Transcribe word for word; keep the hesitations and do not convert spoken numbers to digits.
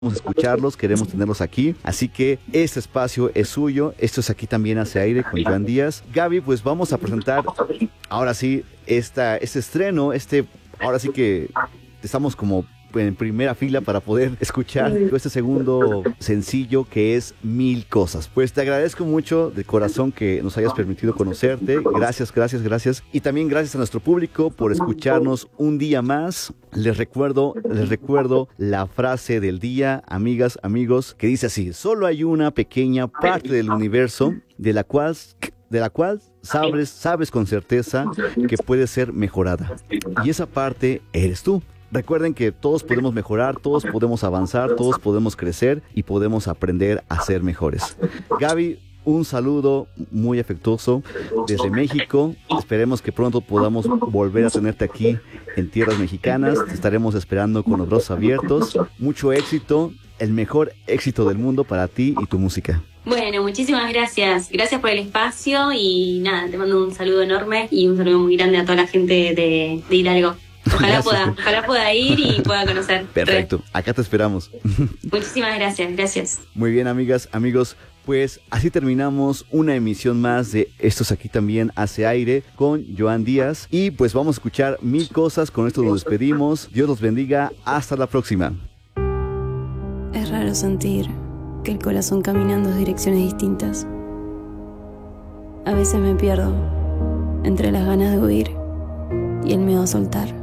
escucharlos, queremos tenerlos aquí, así que este espacio es suyo. Esto es Aquí También Hace Aire con Joan Díaz. Gaby, pues vamos a presentar ahora sí esta, este estreno, este, ahora sí que estamos como en primera fila para poder escuchar este segundo sencillo que es Mil Cosas. Pues te agradezco mucho de corazón que nos hayas permitido conocerte. Gracias, gracias, gracias. Y también gracias a nuestro público por escucharnos un día más. Les recuerdo, les recuerdo la frase del día, amigas, amigos, que dice así: solo hay una pequeña parte del universo de la cual de la cual sabes, sabes con certeza que puede ser mejorada. Y esa parte eres tú. Recuerden que todos podemos mejorar, todos podemos avanzar, todos podemos crecer y podemos aprender a ser mejores. Gaby, un saludo muy afectuoso desde México. Esperemos que pronto podamos volver a tenerte aquí en tierras mexicanas. Te estaremos esperando con los brazos abiertos. Mucho éxito, el mejor éxito del mundo para ti y tu música. Bueno, muchísimas gracias. Gracias por el espacio y nada, te mando un saludo enorme y un saludo muy grande a toda la gente de, de Hidalgo. Ojalá pueda, ojalá pueda ir y pueda conocer. Perfecto, acá te esperamos. Muchísimas gracias, gracias. Muy bien, amigas, amigos, pues así terminamos una emisión más de Estos Aquí También Hace Aire con Joan Díaz. Y pues vamos a escuchar Mil Cosas, con esto nos despedimos. Dios los bendiga, hasta la próxima. Es raro sentir que el corazón camina en dos direcciones distintas. A veces me pierdo entre las ganas de huir y el miedo a soltar.